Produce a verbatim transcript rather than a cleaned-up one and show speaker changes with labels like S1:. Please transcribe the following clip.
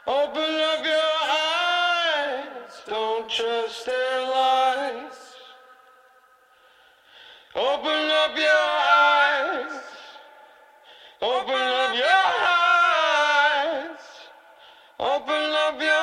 S1: Open up your eyes, don't trust their lies. Open up your eyes, open up your eyes, open up your